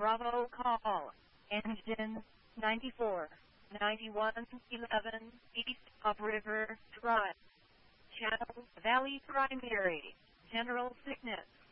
Bravo call. Engine 94, 9111 East Upriver Drive. Channel Valley Primary. General sickness.